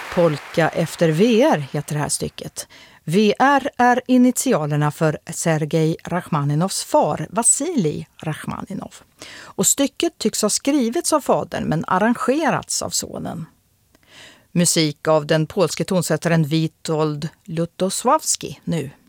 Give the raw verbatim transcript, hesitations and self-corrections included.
Polka efter V R heter det här stycket. V R är initialerna för Sergej Rachmaninovs far, Vasilij Rachmaninov. Och stycket tycks ha skrivits av fadern men arrangerats av sonen. Musik av den polske tonsättaren Witold Lutosławski nu.